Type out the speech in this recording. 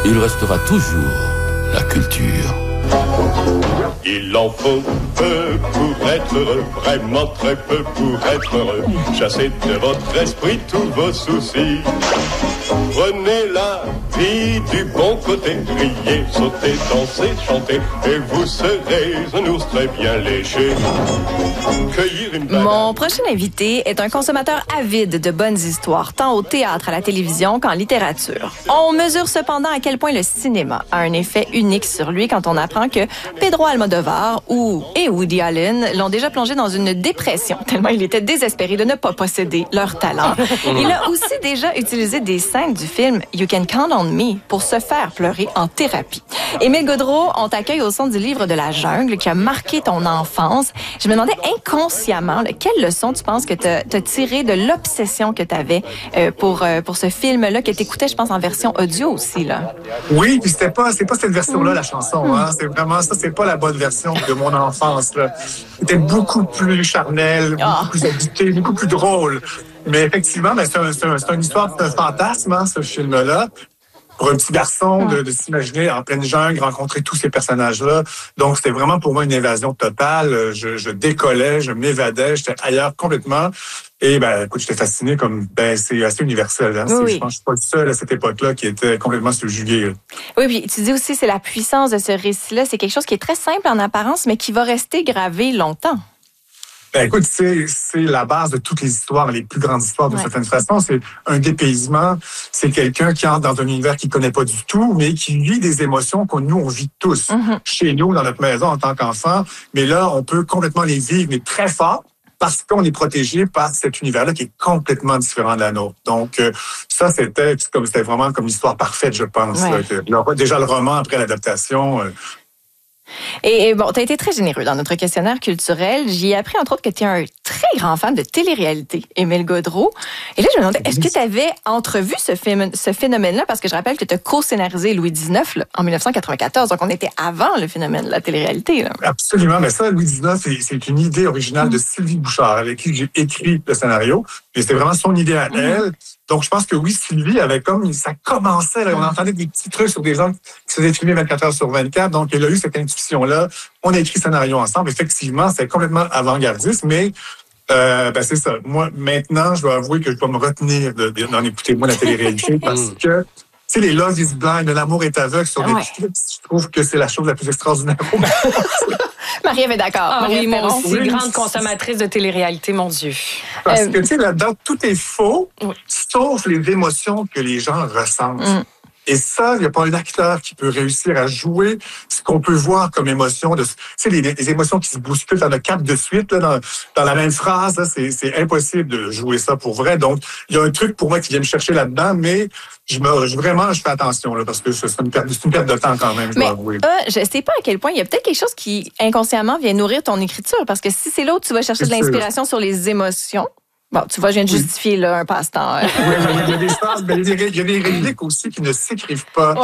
il restera toujours la culture. Il en faut peu pour être heureux, vraiment très peu pour être heureux. Chassez de votre esprit tous vos soucis. Prenez la vie du bon côté, riez, sautez, dansez, chantez, et vous serez un ours très bien léché. Cueillir une banane. Mon prochain invité est un consommateur avide de bonnes histoires, tant au théâtre, à la télévision qu'en littérature. On mesure cependant à quel point le cinéma a un effet unique sur lui quand on apprend que Pedro Almodovar et Woody Allen l'ont déjà plongé dans une dépression, tellement il était désespéré de ne pas posséder leur talent. Il a aussi déjà utilisé des scènes du film You Can Count on Me pour se faire pleurer en thérapie. Émile Gaudreault, on t'accueille au son du livre de la jungle qui a marqué ton enfance. Je me demandais inconsciemment, quelle leçon tu penses que tu as tiré de l'obsession que tu avais pour ce film-là, que tu écoutais, je pense, en version audio aussi, là. Oui, puis c'est pas cette version-là, la chanson, hein. C'est vraiment ça, c'est pas la bonne version de mon enfance, là. C'était beaucoup plus charnel, beaucoup plus habité, beaucoup plus drôle. Mais effectivement, c'est une histoire, c'est un fantasme, hein, ce film-là. Pour un petit garçon, de s'imaginer en pleine jungle, rencontrer tous ces personnages-là. Donc, c'était vraiment pour moi une évasion totale. Je décollais, je m'évadais, j'étais ailleurs complètement. Et écoute, j'étais fasciné c'est assez universel. Hein? Oui. Je pense que je suis pas le seul à cette époque-là qui était complètement subjugué. Oui, puis tu dis aussi c'est la puissance de ce récit-là. C'est quelque chose qui est très simple en apparence, mais qui va rester gravé longtemps. Écoute, c'est la base de toutes les histoires, les plus grandes histoires de certaine façon. C'est un dépaysement. C'est quelqu'un qui entre dans un univers qu'il connaît pas du tout, mais qui vit des émotions que nous, on vit tous. Chez nous, dans notre maison, en tant qu'enfant. Mais là, on peut complètement les vivre, mais très fort, parce qu'on est protégé par cet univers-là qui est complètement différent de la nôtre. Donc, ça, c'était vraiment comme l'histoire parfaite, je pense. Ouais. Déjà, le roman, après l'adaptation... Et bon, tu as été très généreux dans notre questionnaire culturel. J'y ai appris, entre autres, que tu es un très grand fan de télé-réalité, Émile Gaudreault. Et là, je me demandais, est-ce que tu avais entrevu ce phénomène-là? Parce que je rappelle que tu as co-scénarisé Louis XIX en 1994. Donc, on était avant le phénomène de la télé-réalité. Là. Absolument. Mais ça, Louis XIX, c'est une idée originale de Sylvie Bouchard, avec qui j'ai écrit le scénario. Et c'était vraiment son idée à elle. Donc, je pense que oui, Sylvie avait ça commençait, là, on entendait des petits trucs sur des gens qui se faisaient filmer 24 heures sur 24. Donc, elle a eu cette intuition-là. On a écrit le scénario ensemble. Effectivement, c'est complètement avant-gardiste, mais c'est ça. Moi, maintenant, je dois avouer que je dois me retenir d'en écouter moi la télé-réalité parce que, tu sais, les Love is Blind, l'amour est aveugle sur Netflix, je trouve que c'est la chose la plus extraordinaire au monde. Marie-Ève est d'accord. Oui, moi aussi, grande consommatrice de télé-réalité, mon Dieu. Parce que, tu sais, là-dedans, tout est faux, sauf les émotions que les gens ressentent. Et ça, il n'y a pas un acteur qui peut réussir à jouer ce qu'on peut voir comme émotion. Tu sais, les émotions qui se bousculent, t'en as 4 de suite là, dans la même phrase. Là, c'est impossible de jouer ça pour vrai. Donc, il y a un truc pour moi qui vient me chercher là-dedans, mais je fais attention là, parce que c'est une perte de temps quand même, je dois avouer. Je sais pas à quel point il y a peut-être quelque chose qui, inconsciemment, vient nourrir ton écriture. Parce que si c'est là où tu vas chercher de l'inspiration sur les émotions... Bon, tu vois, je viens de justifier là, un passe-temps. Oui, il y a des phrases, mais il y a des répliques aussi qui ne s'écrivent pas.